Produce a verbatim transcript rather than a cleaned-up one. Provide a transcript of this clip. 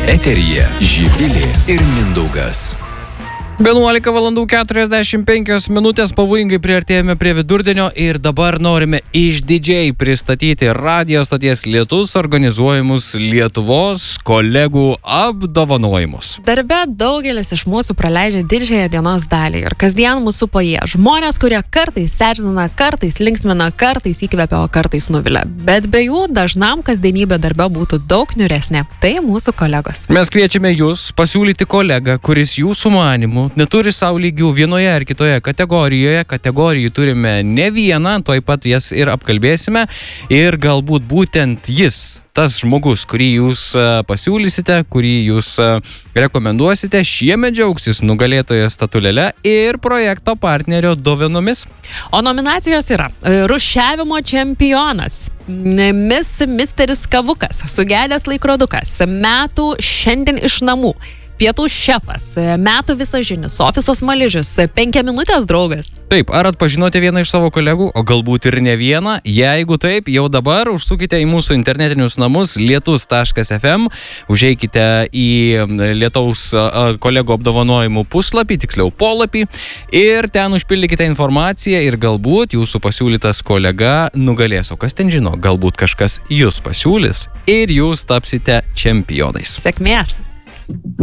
Eteryje Živilė ir Mindaugas. vienuolika valandų keturiasdešimt penkios minutės, pavojingai priartėjome prie vidurdienio ir dabar norime išdidžiai pristatyti radijo stoties Lietus organizuojamus Lietuvos kolegų apdovanojimus. Darbe daugelis iš mūsų praleidžia didžiąją dienos dalį ir kasdien mūsų paje. Žmonės, kurie kartais erzina, kartais linksmina, kartais įkvepia, o kartais nuvilia. Bet be jų dažnam kasdienybė darbe būtų daug niūresnė. Tai mūsų kolegos. Mes kviečiame jūs pasiūlyti kolegą, kuris jūsų manimų neturi savo lygių vienoje ar kitoje kategorijoje. Kategorijų turime ne vieną, tuoj pat jas ir apkalbėsime. Ir galbūt būtent jis, tas žmogus, kurį jūs pasiūlysite, kurį jūs rekomenduosite, šiemet džiaugsis nugalėtojo statulėle ir projekto partnerio dovanomis. O nominacijos yra rūšiavimo čempionas, mis, misteris Kavukas, sugedęs laikrodukas, metų šiandien iš namų, pietų šefas, metų visažinis, ofiso smaližius, penkia minutės draugas. Taip, ar atpažinote vieną iš savo kolegų, o galbūt ir ne vieną? Jeigu taip, jau dabar užsukite į mūsų internetinius namus lietus taškas ef em, užeikite į Lietaus kolegų apdovanojimų puslapį, tiksliau polapį, ir ten užpildykite informaciją ir galbūt jūsų pasiūlytas kolega nugalės. O kas ten žino, galbūt kažkas jūs pasiūlys ir jūs tapsite čempionais. Sėkmės!